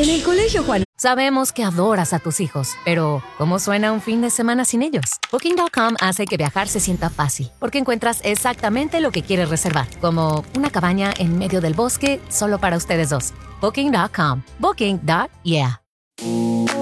En el colegio, Juan. Sabemos que adoras a tus hijos, pero ¿cómo suena un fin de semana sin ellos? Booking.com hace que viajar se sienta fácil, porque encuentras exactamente lo que quieres reservar, como una cabaña en medio del bosque solo para ustedes dos. Booking.com. Booking.yeah.